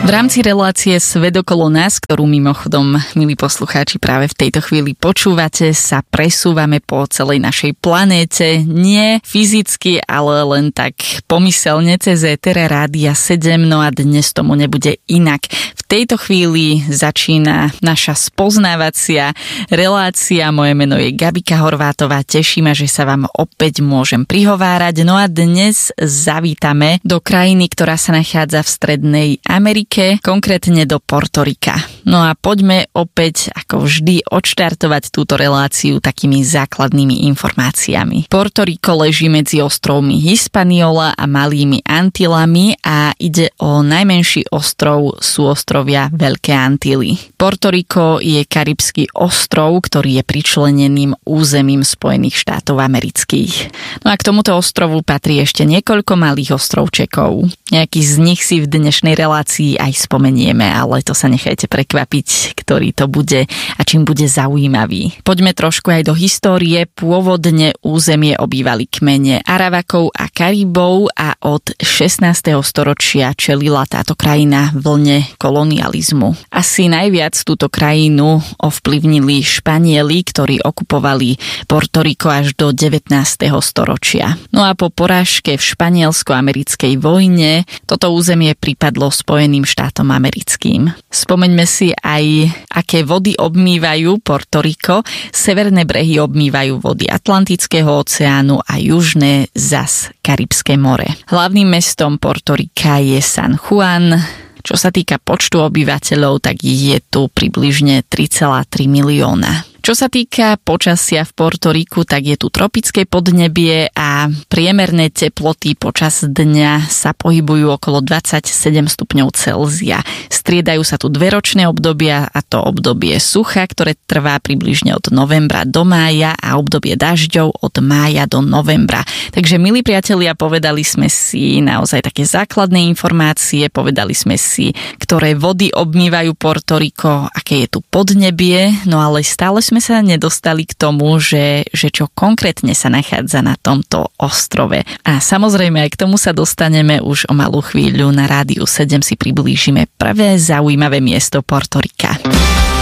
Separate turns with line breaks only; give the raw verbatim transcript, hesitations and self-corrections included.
V rámci relácie Svet okolo nás, ktorú mimochodom, milí poslucháči, práve v tejto chvíli počúvate, sa presúvame po celej našej planéte. Nie fyzicky, ale len tak pomyselne cez éter Rádia sedem, no a dnes tomu nebude inak. V tejto chvíli začína naša spoznávacia relácia. Moje meno je Gabika Horvátová. Teší ma, že sa vám opäť môžem prihovárať. No a dnes zavítame do krajiny, ktorá sa nachádza v Strednej Amerike, konkrétne do Portorika. No a poďme opäť, ako vždy, odštartovať túto reláciu takými základnými informáciami. Portoriko leží medzi ostrovmi Hispaniola a Malými Antilami a ide o najmenší ostrov súostrovia Veľké Antily. Portoriko je karibský ostrov, ktorý je pričleneným územím Spojených štátov amerických. No a k tomuto ostrovu patrí ešte niekoľko malých ostrovčekov. Nejaký z nich si v dnešnej relácii aj spomenieme, ale to sa nechajte prekvapiť, ktorý to bude a čím bude zaujímavý. Poďme trošku aj do histórie. Pôvodne územie obývali kmene Arawakov a Karibov a od šestnásteho storočia čelila táto krajina vlne kolonializmu. Asi najviac túto krajinu ovplyvnili Španieli, ktorí okupovali Portoriko až do devätnásteho storočia. No a po porážke v španielsko-americkej vojne toto územie pripadlo Spojeným štátom americkým. Spomeňme si aj, aké vody obmývajú Portoriko. Severné brehy obmývajú vody Atlantického oceánu a južné zas Karibské more. Hlavným mestom Portorika je San Juan. Čo sa týka počtu obyvateľov, tak je tu približne tri celé tri milióna. Čo sa týka počasia v Portoriku, tak je tu tropické podnebie a priemerné teploty počas dňa sa pohybujú okolo dvadsaťsedem stupňov Celzia. Striedajú sa tu dve ročné obdobia, a to obdobie sucha, ktoré trvá približne od novembra do mája, a obdobie dažďov od mája do novembra. Takže, milí priatelia, povedali sme si naozaj také základné informácie, povedali sme si, ktoré vody obmývajú Portoriko, aké je tu podnebie, no ale stále sme sa nedostali k tomu, že, že čo konkrétne sa nachádza na tomto ostrove. A samozrejme aj k tomu sa dostaneme už o malú chvíľu. Na Rádiu sedem si priblížime prvé zaujímavé miesto Portorika.